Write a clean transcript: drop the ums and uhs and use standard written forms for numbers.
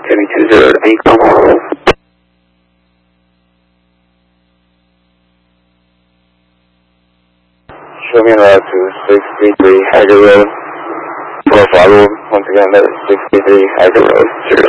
Heavy 20 to Beacon. Show me route to 633 Hyder Road. For follow, once again, that is 633 Hyder Road, 0.